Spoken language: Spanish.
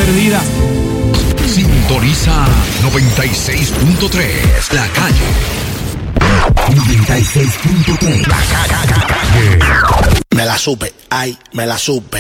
perdida. Sintoniza 96.3 La Calle. 96.3 La Calle. Me la supe, ay, me la supe.